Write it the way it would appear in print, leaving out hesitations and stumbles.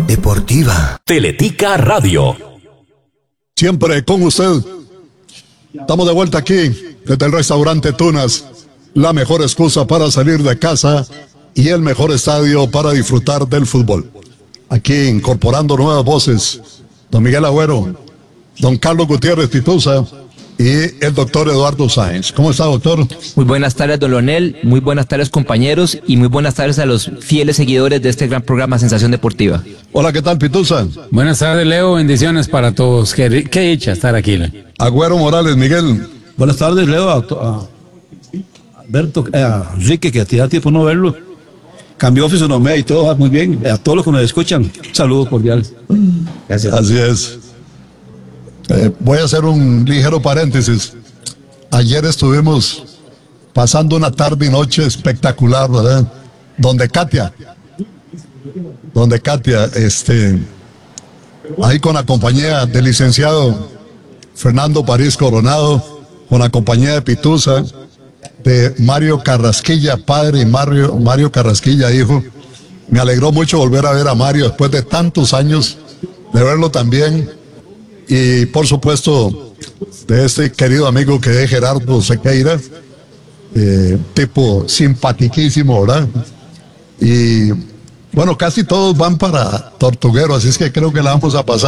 deportiva. Teletica Radio. Siempre con usted. Estamos de vuelta aquí desde el restaurante Tunas. La mejor excusa para salir de casa y el mejor estadio para disfrutar del fútbol. Aquí incorporando nuevas voces. Don Miguel Agüero, don Carlos Gutiérrez Pituza y el doctor Eduardo Sáenz. ¿Cómo está, doctor? Muy buenas tardes, don Leonel, muy buenas tardes, compañeros, y muy buenas tardes a los fieles seguidores de este gran programa Sensación Deportiva. Hola, ¿qué tal, Pituza? Buenas tardes, Leo, bendiciones para todos. Qué dicha estar aquí. Agüero Morales, Miguel. Buenas tardes, Leo, a Alberto, a Enrique, que hacía tiempo no verlo. Cambió fisonomía y todo, muy bien. A todos los que nos escuchan, saludos cordiales. Gracias. Así es. Voy a hacer un ligero paréntesis. Ayer estuvimos pasando una tarde y noche espectacular, ¿verdad? Donde Katia, ahí con la compañía del licenciado Fernando París Coronado, con la compañía de Pituza, de Mario Carrasquilla, padre, y Mario Carrasquilla, hijo. Me alegró mucho volver a ver a Mario después de tantos años, de verlo también. Y por supuesto, de este querido amigo que es Gerardo Sequeira, tipo simpatiquísimo, ¿verdad? Y bueno, casi todos van para Tortuguero, así es que creo que la vamos a pasar